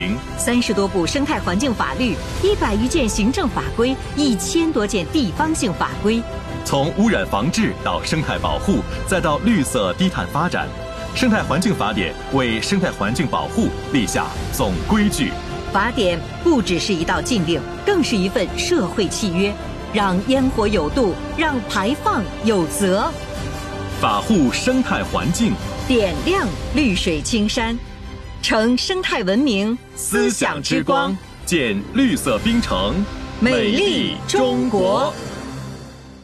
30多部生态环境法律，100余件行政法规，1000多件地方性法规。 从污染防治到生态保护，再到绿色低碳发展，生态环境法典为生态环境保护立下总规矩。 法典不只是一道禁令，更是一份社会契约，让烟火有度，让排放有责。 法护生态环境， 点亮绿水青山，乘生态文明思想之光，建绿色冰城， 美丽中国。